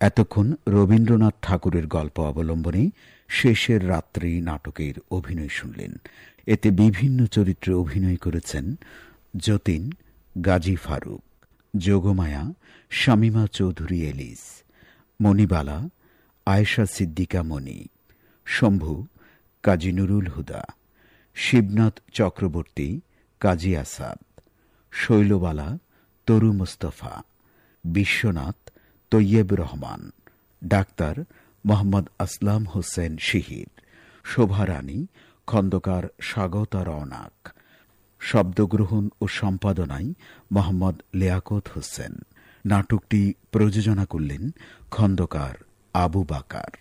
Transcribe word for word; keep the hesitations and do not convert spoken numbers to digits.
এতক্ষণ রবীন্দ্রনাথ ঠাকুরের গল্প অবলম্বনে শেষের রাত্রি নাটকের অভিনয় শুনলেন। এতে বিভিন্ন চরিত্রে অভিনয় করেছেন যতীন, গাজী ফারুক, যোগমায়া, শামীমা চৌধুরী এলিস, মণিবালা, আয়েশা সিদ্দিকা মণি, শম্ভু, কাজী নুরুল হুদা, শিবনাথ চক্রবর্তী, কাজী আসাদ, শৈলবালা, তরু মুস্তফা, বিশ্বনাথ, তৈয়েব রহমান, ডাক্তার মোহাম্মদ আসলাম হোসেন শিহির, শোভারানী, খন্দকার স্বাগতা রওনাক, শব্দগ্রহণ ও সম্পাদনায় মোহাম্মদ লিয়াকত হোসেন। নাটকটি প্রযোজনা করলেন খন্দকার আবু বাকার।